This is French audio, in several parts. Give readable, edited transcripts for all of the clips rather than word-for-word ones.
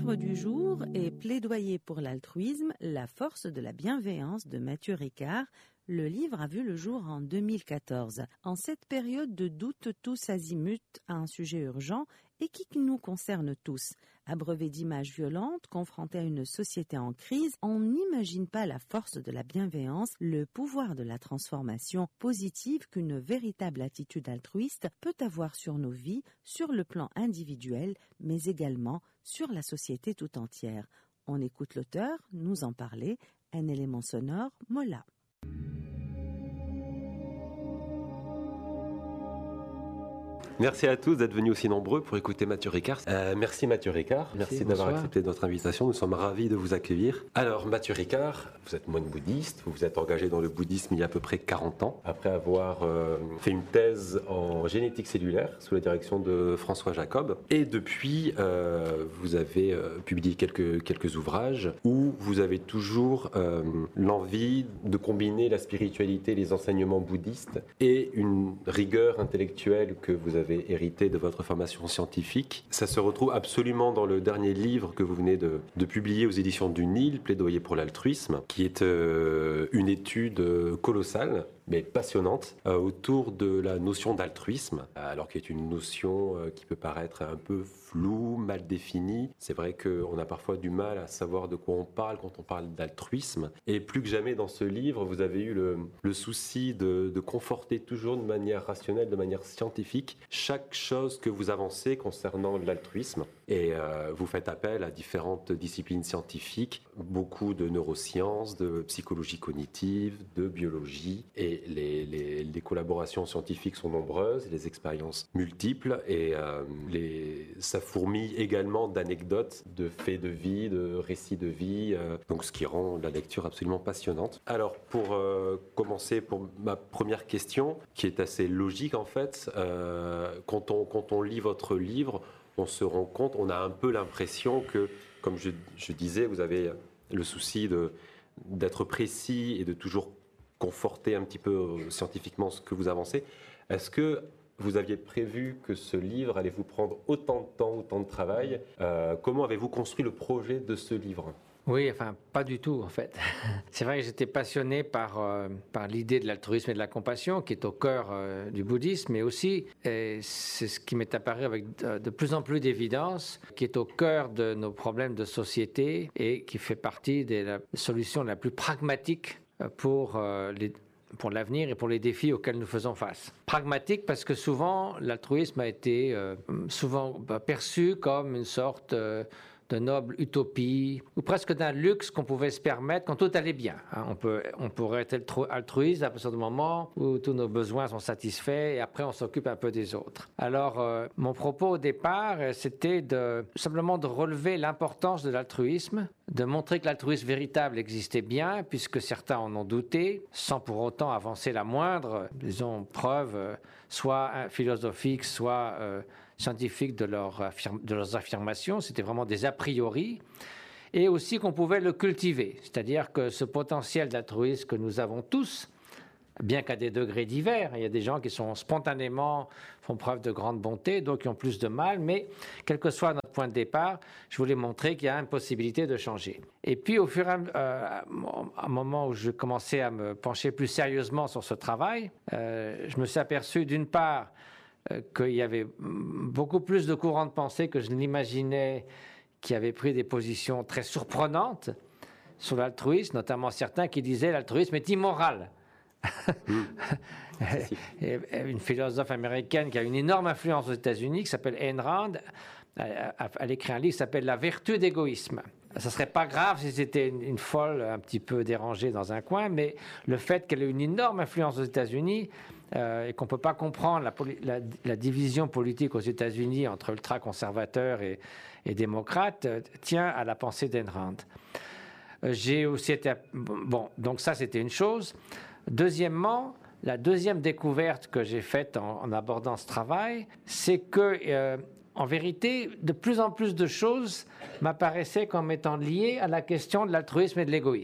livre du jour est Plaidoyer pour l'altruisme, la force de la bienveillance de Mathieu Ricard. Le livre a vu le jour en 2014. En cette période de doute tous azimuts à un sujet urgent et qui nous concerne tous, abreuvé d'images violentes, confronté à une société en crise, on n'imagine pas la force de la bienveillance, le pouvoir de la transformation positive qu'une véritable attitude altruiste peut avoir sur nos vies, sur le plan individuel, mais également sur la société tout entière. On écoute l'auteur nous en parler, un élément sonore, Mola. Merci à tous d'être venus aussi nombreux pour écouter Mathieu Ricard. Merci Mathieu Ricard, merci d'avoir accepté notre invitation, nous sommes ravis de vous accueillir. Alors Mathieu Ricard, vous êtes moine bouddhiste, vous vous êtes engagé dans le bouddhisme il y a à peu près 40 ans, après avoir fait une thèse en génétique cellulaire sous la direction de François Jacob. Et depuis, vous avez publié quelques ouvrages où vous avez toujours l'envie de combiner la spiritualité, les enseignements bouddhistes et une rigueur intellectuelle que vous avez hérité de votre formation scientifique. Ça se retrouve absolument dans le dernier livre que vous venez de publier aux éditions du Nil, Plaidoyer pour l'altruisme, qui est une étude colossale, mais passionnante, autour de la notion d'altruisme, alors qui est une notion qui peut paraître un peu floue, mal définie. C'est vrai qu'on a parfois du mal à savoir de quoi on parle quand on parle d'altruisme. Et plus que jamais dans ce livre, vous avez eu le souci de conforter toujours de manière rationnelle, de manière scientifique, chaque chose que vous avancez concernant l'altruisme. Et vous faites appel à différentes disciplines scientifiques, beaucoup de neurosciences, de psychologie cognitive, de biologie. Et les collaborations scientifiques sont nombreuses, les expériences multiples. Et ça fourmille également d'anecdotes, de faits de vie, de récits de vie. Donc ce qui rend la lecture absolument passionnante. Alors pour commencer, pour ma première question, qui est assez logique en fait, quand on lit votre livre, on se rend compte, on a un peu l'impression que, comme je disais, vous avez le souci d'être précis et de toujours conforter un petit peu scientifiquement ce que vous avancez. Est-ce que vous aviez prévu que ce livre allait vous prendre autant de temps, autant de travail? Comment avez-vous construit le projet de ce livre ? Oui, enfin, pas du tout, en fait. C'est vrai que j'étais passionné par l'idée de l'altruisme et de la compassion, qui est au cœur du bouddhisme, mais aussi, et c'est ce qui m'est apparu avec de plus en plus d'évidence, qui est au cœur de nos problèmes de société et qui fait partie de la solution la plus pragmatique pour l'avenir et pour les défis auxquels nous faisons face. Pragmatique parce que souvent, l'altruisme a été souvent perçu comme une sorte de noble utopie, ou presque d'un luxe qu'on pouvait se permettre quand tout allait bien. On pourrait être altruiste à partir du moment où tous nos besoins sont satisfaits et après on s'occupe un peu des autres. Alors, mon propos au départ, c'était simplement de relever l'importance de l'altruisme, de montrer que l'altruisme véritable existait bien, puisque certains en ont douté, sans pour autant avancer la moindre, disons, preuve, soit philosophique, soit scientifique de leurs affirmations. C'était vraiment des a priori, et aussi qu'on pouvait le cultiver, c'est-à-dire que ce potentiel d'altruisme que nous avons tous, bien qu'à des degrés divers, il y a des gens qui sont spontanément, font preuve de grande bonté, d'autres qui ont plus de mal, mais quel que soit notre point de départ, je voulais montrer qu'il y a une possibilité de changer. Et puis au fur et à un moment où je commençais à me pencher plus sérieusement sur ce travail, je me suis aperçu d'une part qu'il y avait beaucoup plus de courants de pensée que je ne l'imaginais, qui avaient pris des positions très surprenantes sur l'altruisme, notamment certains qui disaient l'altruisme est immoral. Une philosophe américaine qui a une énorme influence aux États-Unis, qui s'appelle Ayn Rand, elle écrit un livre qui s'appelle La vertu d'égoïsme. Ça serait pas grave si c'était une folle un petit peu dérangée dans un coin, mais le fait qu'elle ait une énorme influence aux États-Unis et qu'on ne peut pas comprendre la division politique aux États-Unis entre ultra-conservateurs et démocrates tient à la pensée d'Ayn Rand. J'ai aussi été... Bon, donc ça, c'était une chose. Deuxièmement, la deuxième découverte que j'ai faite en abordant ce travail, c'est que, en vérité, de plus en plus de choses m'apparaissaient comme étant liées à la question de l'altruisme et de l'égoïsme.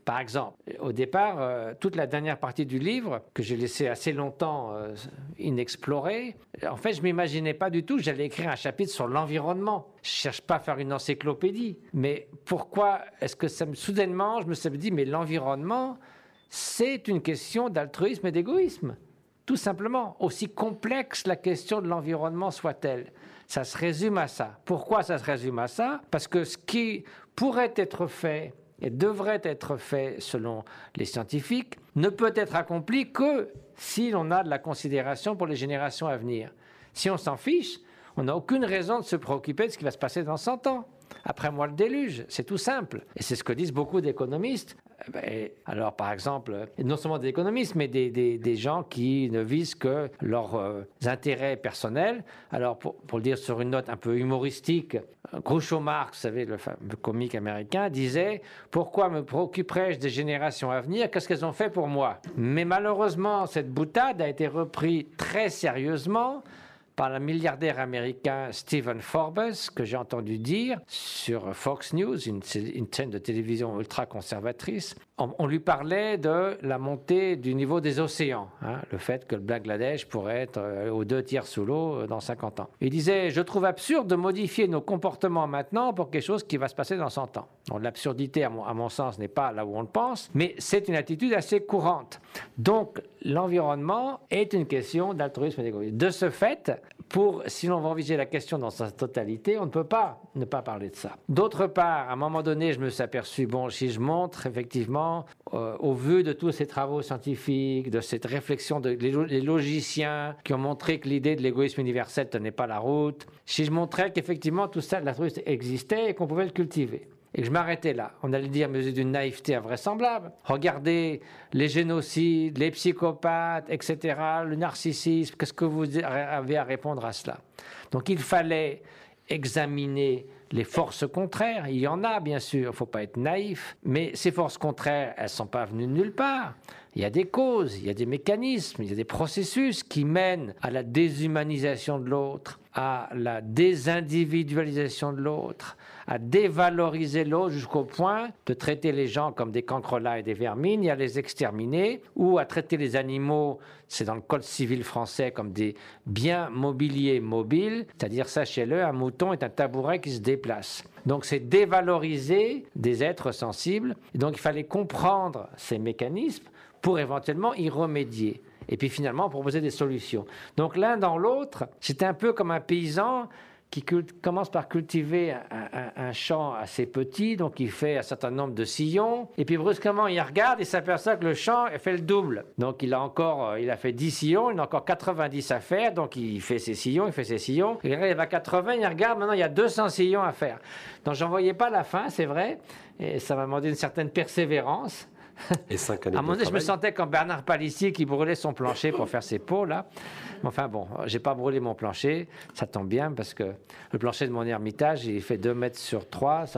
Par exemple, au départ, toute la dernière partie du livre, que j'ai laissé assez longtemps inexplorée, en fait, je ne m'imaginais pas du tout que j'allais écrire un chapitre sur l'environnement. Je ne cherche pas à faire une encyclopédie. Mais pourquoi est-ce que soudainement, je me suis dit, mais l'environnement, c'est une question d'altruisme et d'égoïsme. Tout simplement, aussi complexe la question de l'environnement soit-elle. Ça se résume à ça. Pourquoi ça se résume à ça? Parce que ce qui pourrait être fait et devrait être fait selon les scientifiques ne peut être accompli que si l'on a de la considération pour les générations à venir. Si on s'en fiche, on n'a aucune raison de se préoccuper de ce qui va se passer dans 100 ans. Après moi le déluge, c'est tout simple. Et c'est ce que disent beaucoup d'économistes. Alors, par exemple, non seulement des économistes, mais des gens qui ne visent que leurs intérêts personnels. Alors, pour le dire sur une note un peu humoristique, Groucho Marx, vous savez, le fameux comique américain, disait « Pourquoi me préoccuperais-je des générations à venir? Qu'est-ce qu'elles ont fait pour moi ?» Mais malheureusement, cette boutade a été reprise très sérieusement par le milliardaire américain Stephen Forbes, que j'ai entendu dire sur Fox News, une chaîne de télévision ultra-conservatrice. On lui parlait de la montée du niveau des océans, le fait que le Bangladesh pourrait être aux 2 tiers sous l'eau dans 50 ans. Il disait « Je trouve absurde de modifier nos comportements maintenant pour quelque chose qui va se passer dans 100 ans. » L'absurdité, à mon sens, n'est pas là où on le pense, mais c'est une attitude assez courante. Donc, l'environnement est une question d'altruisme et d'égoïsme. De ce fait, si l'on va envisager la question dans sa totalité, on ne peut pas ne pas parler de ça. D'autre part, à un moment donné, je me suis aperçu, si je montre effectivement, au vu de tous ces travaux scientifiques, de cette réflexion des logiciens qui ont montré que l'idée de l'égoïsme universel ne tenait pas la route, si je montrais qu'effectivement tout ça, l'altruisme existait et qu'on pouvait le cultiver. Et que je m'arrêtais là. On allait dire, mais c'est d'une naïveté invraisemblable. Regardez les génocides, les psychopathes, etc., le narcissisme, qu'est-ce que vous avez à répondre à cela? Donc il fallait examiner les forces contraires. Il y en a, bien sûr, il ne faut pas être naïf. Mais ces forces contraires, elles ne sont pas venues de nulle part. Il y a des causes, il y a des mécanismes, il y a des processus qui mènent à la déshumanisation de l'autre, à la désindividualisation de l'autre, à dévaloriser l'autre jusqu'au point de traiter les gens comme des cancrelats et des vermines et à les exterminer, ou à traiter les animaux, c'est dans le code civil français, comme des biens mobiliers mobiles, c'est-à-dire, sachez-le, un mouton est un tabouret qui se déplace. Donc c'est dévaloriser des êtres sensibles, et donc il fallait comprendre ces mécanismes pour éventuellement y remédier. Et puis finalement proposer des solutions. Donc l'un dans l'autre, c'était un peu comme un paysan qui commence par cultiver un champ assez petit, donc il fait un certain nombre de sillons, et puis brusquement il regarde et s'aperçoit que le champ fait le double. Donc il a fait 10 sillons, il a encore 90 à faire, donc il fait ses sillons, et là il va à 80, il regarde, maintenant il y a 200 sillons à faire. Donc j'en voyais pas la fin, c'est vrai, et ça m'a demandé une certaine persévérance. Et 5 années à un moment donné, je me sentais comme Bernard Palissy qui brûlait son plancher pour faire ses pots, là. Enfin bon, j'ai pas brûlé mon plancher, ça tombe bien parce que le plancher de mon ermitage, il fait 2 mètres sur 3,